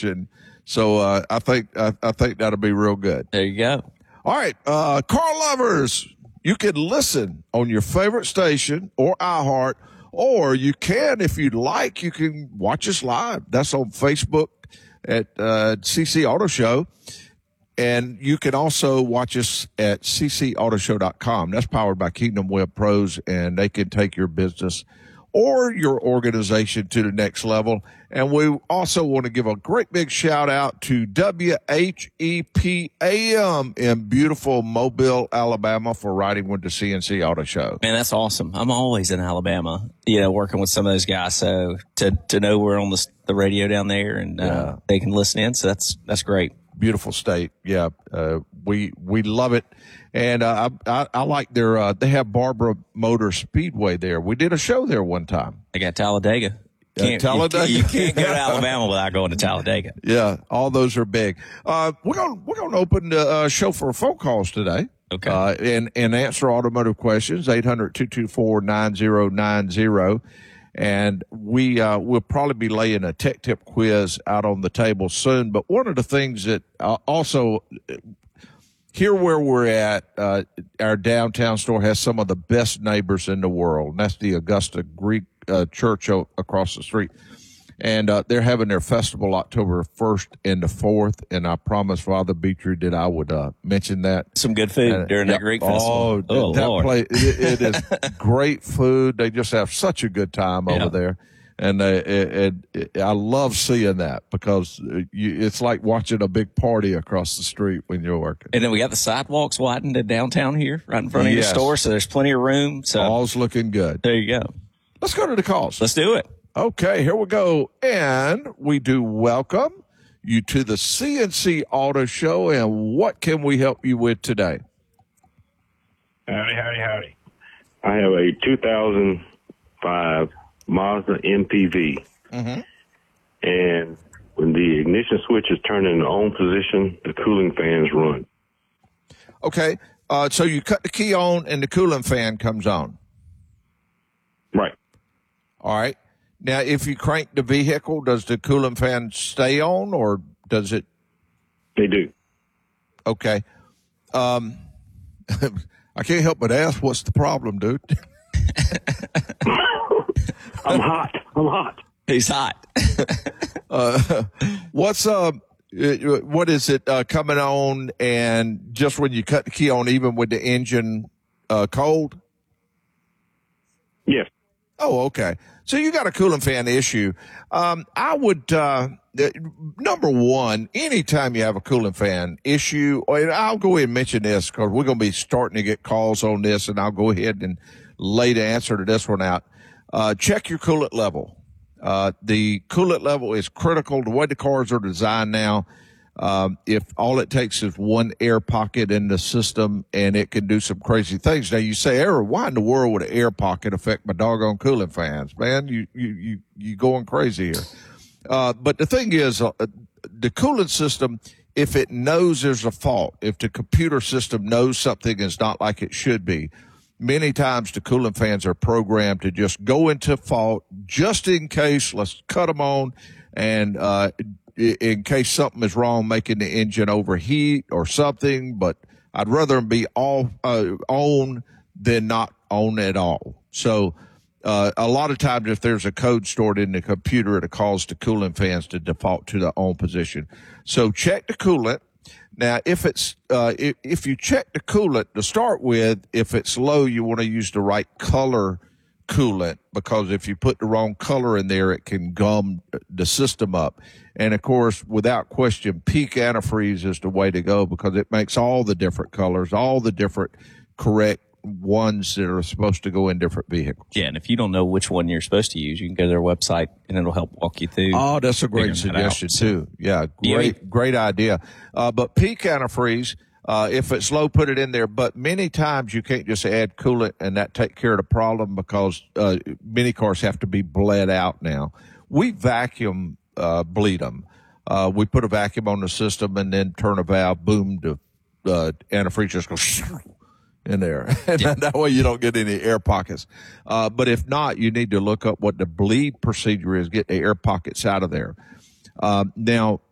and so I think that'll be real good. There you go. All right, car lovers, you can listen on your favorite station or iHeart, or you can, if you'd like, you can watch us live. That's on Facebook at CC Auto Show. And you can also watch us at ccautoshow.com. That's powered by Kingdom Web Pros, and they can take your business or your organization to the next level. And we also want to give a great big shout out to WHEPAM in beautiful Mobile, Alabama for riding with the CNC Auto Show. Man, that's awesome. I'm always in Alabama, working with some of those guys. So to know we're on the radio down there and they can listen in. So that's great. Beautiful state. Yeah. We love it. And I like their they have Barbara Motor Speedway there. We did a show there one time. They got Talladega. Talladega. You can't go to Alabama without going to Talladega. Yeah, all those are big. We're gonna open the show for phone calls today. Okay. And answer automotive questions, 800-224-9090. And we'll probably be laying a tech tip quiz out on the table soon. But one of the things that also here where we're at, our downtown store has some of the best neighbors in the world. And that's the Augusta Greek Church across the street. And they're having their festival October 1st and the 4th. And I promised Father Beatry that I would mention that. Some good food during the Greek festival. Oh, that Lord. Place, it is great food. They just have such a good time over there. And I love seeing that because it's like watching a big party across the street when you're working. And then we got the sidewalks widened to downtown here, right in front of your store. So there's plenty of room. So all's looking good. There you go. Let's go to the calls. Let's do it. Okay, here we go. And we do welcome you to the CNC Auto Show. And what can we help you with today? Howdy. I have a 2005 Mazda MPV. Mm-hmm. And when the ignition switch is turned in the on position, the cooling fans run. Okay, so you cut the key on and the cooling fan comes on. Right. All right. Now, if you crank the vehicle, does the cooling fan stay on or does it? They do. Okay. I can't help but ask, what's the problem, dude? I'm hot. He's hot. What is it coming on and just when you cut the key on, even with the engine cold? Yes. Oh, okay. So you got a cooling fan issue. I would, number one, anytime you have a cooling fan issue, and I'll go ahead and mention this because we're going to be starting to get calls on this, and I'll go ahead and lay the answer to this one out. Check your coolant level. The coolant level is critical. The way the cars are designed now, if all it takes is one air pocket in the system and it can do some crazy things. Now you say, Aaron, why in the world would an air pocket affect my doggone cooling fans? Man, you going crazy here. But the thing is, the coolant system, if it knows there's a fault, if the computer system knows something is not like it should be, many times the coolant fans are programmed to just go into fault just in case. Let's cut them on and, in case something is wrong, making the engine overheat or something, but I'd rather them be all on than not on at all. So a lot of times if there's a code stored in the computer, it'll cause the coolant fans to default to the on position. So check the coolant. Now, if it's if you check the coolant to start with, if it's low, you want to use the right color coolant, because if you put the wrong color in there, it can gum the system up. And of course, without question, peak antifreeze is the way to go because it makes all the different colors, all the different correct ones that are supposed to go in different vehicles. Yeah, and if you don't know which one you're supposed to use, you can go to their website and it'll help walk you through. Oh, that's a great suggestion too. Yeah, great idea. But peak antifreeze, if it's low, put it in there. But many times you can't just add coolant and that take care of the problem because many cars have to be bled out now. We vacuum bleed them. We put a vacuum on the system and then turn a valve, boom, the antifreeze just goes in there. And that way you don't get any air pockets. But if not, you need to look up what the bleed procedure is, get the air pockets out of there. Now,